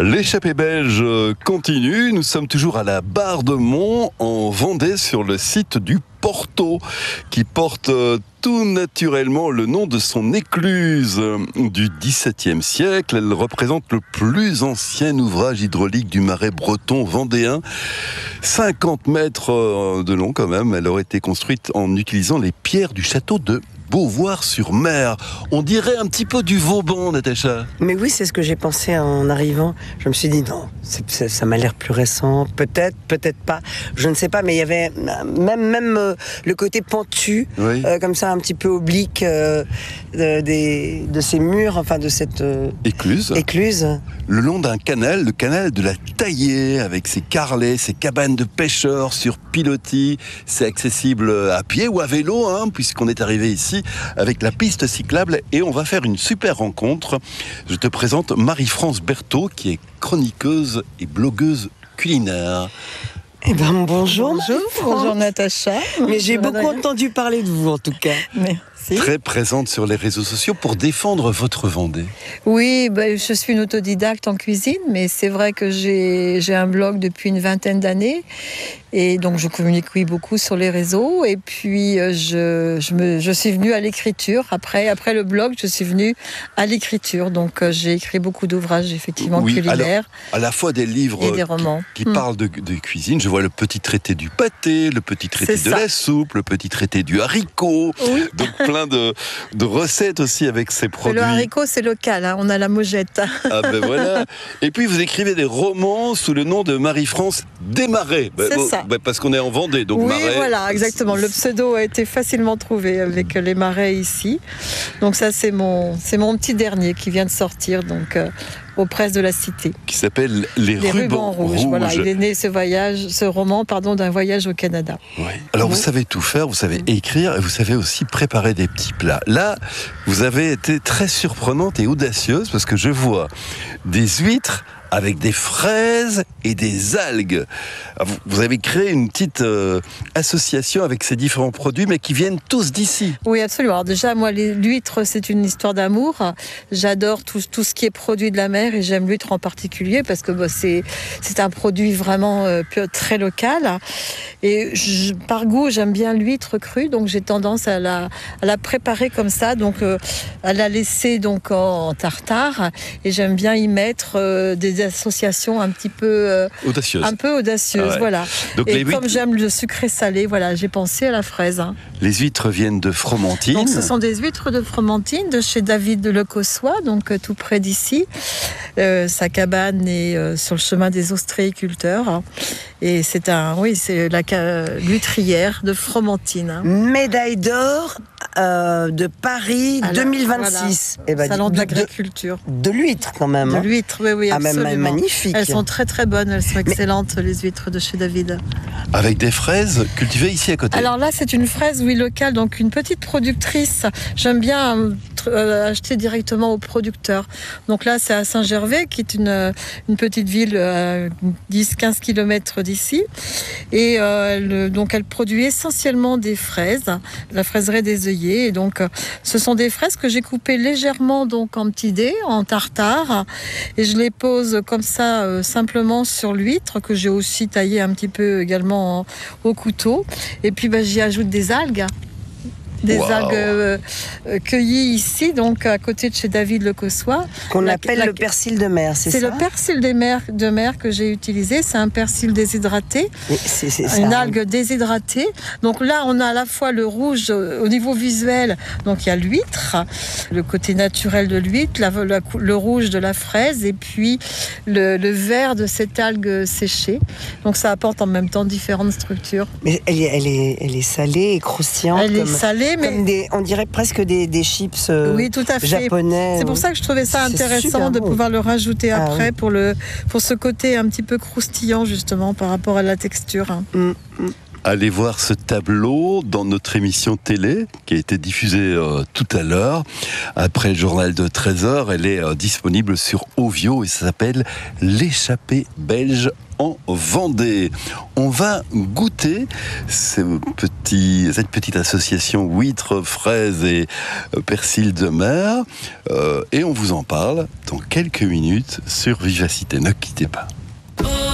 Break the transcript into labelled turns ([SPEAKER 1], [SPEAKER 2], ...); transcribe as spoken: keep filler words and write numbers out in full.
[SPEAKER 1] L'échappée belge continue. Nous sommes toujours à la Barre de Mont, en Vendée, sur le site du Porto, qui porte tout naturellement le nom de son écluse du dix-septième siècle. Elle représente le plus ancien ouvrage hydraulique du marais breton vendéen. cinquante mètres de long quand même. Elle aurait été construite en utilisant les pierres du château de Beauvoir-sur-Mer. On dirait un petit peu du Vauban, Natacha.
[SPEAKER 2] Mais oui, c'est ce que j'ai pensé en arrivant. Je me suis dit, non, c'est, c'est, ça m'a l'air plus récent. Peut-être, peut-être pas. Je ne sais pas, mais il y avait même, même euh, le côté pentu, oui. euh, comme ça, un petit peu oblique euh, de, des, de ces murs, enfin de cette euh,
[SPEAKER 1] écluse.
[SPEAKER 2] écluse.
[SPEAKER 1] Le long d'un canal, le canal de la Taillée, avec ses carrelets, ses cabanes de pêcheurs sur pilotis. C'est accessible à pied ou à vélo, hein, puisqu'on est arrivé ici avec la piste cyclable, et on va faire une super rencontre. Je te présente Marie-France Berthaud, qui est chroniqueuse et blogueuse culinaire.
[SPEAKER 2] Eh ben bonjour,
[SPEAKER 3] bonjour, bonjour Natacha.
[SPEAKER 2] Mais j'ai beaucoup Madame. entendu parler de vous en tout cas.
[SPEAKER 3] Merci.
[SPEAKER 1] Très présente sur les réseaux sociaux pour défendre votre Vendée.
[SPEAKER 3] Oui, ben, je suis une autodidacte en cuisine, mais c'est vrai que j'ai, j'ai un blog depuis une vingtaine d'années. Et donc je communique oui, beaucoup sur les réseaux. Et puis je, je, me, je suis venue à l'écriture. Après, après le blog, je suis venue à l'écriture. Donc j'ai écrit beaucoup d'ouvrages effectivement
[SPEAKER 1] oui,
[SPEAKER 3] culinaires.
[SPEAKER 1] Alors, à la fois des livres
[SPEAKER 3] et des romans.
[SPEAKER 1] qui, qui mmh. parlent de, de cuisine. Je vois le petit traité du pâté, le petit traité
[SPEAKER 3] c'est
[SPEAKER 1] de
[SPEAKER 3] ça.
[SPEAKER 1] la soupe, le petit traité du haricot.
[SPEAKER 3] Oui.
[SPEAKER 1] Donc plein de, de recettes aussi avec ces produits.
[SPEAKER 3] Le haricot, c'est local. Hein, on a la Mogette.
[SPEAKER 1] Ah ben voilà. Et puis vous écrivez des romans sous le nom de Marie-France Desmarais.
[SPEAKER 3] C'est ben, ça.
[SPEAKER 1] Ben parce qu'on est en Vendée, donc
[SPEAKER 3] oui,
[SPEAKER 1] Marais.
[SPEAKER 3] Voilà, exactement. Le pseudo a été facilement trouvé avec les Marais ici. Donc ça, c'est mon, c'est mon petit dernier qui vient de sortir, donc euh, aux presses de la Cité.
[SPEAKER 1] Qui s'appelle Les, les rubans, rubans rouges. rouges.
[SPEAKER 3] Voilà, il est né ce voyage, ce roman, pardon, d'un voyage au Canada.
[SPEAKER 1] Oui. Alors oui. Vous savez tout faire, vous savez écrire, et vous savez aussi préparer des petits plats. Là, vous avez été très surprenante et audacieuse parce que je vois des huîtres avec des fraises et des algues. Vous avez créé une petite euh, association avec ces différents produits, mais qui viennent tous d'ici.
[SPEAKER 3] Oui, absolument. Alors déjà, moi, les, l'huître, c'est une histoire d'amour. J'adore tout, tout ce qui est produit de la mer, et j'aime l'huître en particulier parce que bah, c'est, c'est un produit vraiment euh, très local. Et je, par goût, j'aime bien l'huître crue, donc j'ai tendance à la, à la préparer comme ça, donc euh, à la laisser donc en, en tartare. Et j'aime bien y mettre euh, des associations un petit peu euh,
[SPEAKER 1] audacieuses.
[SPEAKER 3] Un peu audacieuses, ah ouais. Voilà. Donc et comme huîtres... j'aime le sucré salé, voilà, j'ai pensé à la fraise. Hein.
[SPEAKER 1] Les huîtres viennent de Fromentine.
[SPEAKER 3] Donc ce sont des huîtres de Fromentine, de chez David de Lecossois, donc euh, tout près d'ici. Euh, sa cabane est euh, sur le chemin des ostréiculteurs. Hein. Et c'est un, oui, c'est la l'huîtrière de Fromentine. Hein.
[SPEAKER 2] Médaille d'or euh, de Paris alors, deux mille vingt-six.
[SPEAKER 3] Voilà. Eh ben, salon de, de l'agriculture.
[SPEAKER 2] De, de l'huître quand même.
[SPEAKER 3] De l'huître, oui, oui, absolument.
[SPEAKER 2] Ah, même magnifique.
[SPEAKER 3] Elles sont très très bonnes, elles sont excellentes, mais... les huîtres de chez David.
[SPEAKER 1] Avec des fraises cultivées ici à côté.
[SPEAKER 3] Alors là, c'est une fraise, oui, locale, donc une petite productrice. J'aime bien euh, acheter directement au producteur. Donc là, c'est à Saint-Gervais, qui est une, une petite ville à dix à quinze kilomètres d'ici. Et euh, elle, donc, elle produit essentiellement des fraises, la fraiserie des œillets. Et donc, ce sont des fraises que j'ai coupées légèrement donc, en petits dés, en tartare. Et je les pose comme ça, euh, simplement sur l'huître, que j'ai aussi taillé un petit peu également en, au couteau. Et puis, bah, j'y ajoute des algues. Des wow. algues euh, cueillies ici, donc à côté de chez David Lecossois.
[SPEAKER 2] Qu'on la, appelle la, le persil de mer, c'est,
[SPEAKER 3] c'est ça? C'est le persil de mer, de mer que j'ai utilisé. C'est un persil déshydraté,
[SPEAKER 2] c'est, c'est
[SPEAKER 3] une
[SPEAKER 2] ça.
[SPEAKER 3] algue déshydratée. Donc là, on a à la fois le rouge au niveau visuel. Donc il y a l'huître, le côté naturel de l'huître, la, la, le rouge de la fraise, et puis le, le vert de cette algue séchée. Donc ça apporte en même temps différentes structures.
[SPEAKER 2] Mais elle est, elle est, elle est salée et croustillante.
[SPEAKER 3] Elle
[SPEAKER 2] comme...
[SPEAKER 3] est salée. Mais...
[SPEAKER 2] Comme des, on dirait presque des, des chips euh,
[SPEAKER 3] oui, tout à fait.
[SPEAKER 2] japonais.
[SPEAKER 3] C'est pour ça que je trouvais ça intéressant de bon. pouvoir le rajouter ah, après oui. pour, le, pour ce côté un petit peu croustillant justement par rapport à la texture. Hein.
[SPEAKER 2] Mm, mm.
[SPEAKER 1] Allez voir ce tableau dans notre émission télé qui a été diffusée euh, tout à l'heure. Après le journal de treize heures, elle est euh, disponible sur Ovio et ça s'appelle L'échappée belge en Vendée. On va goûter ce petit, cette petite association huîtres, fraises et persil de mer euh, et on vous en parle dans quelques minutes sur Vivacité. Ne quittez pas.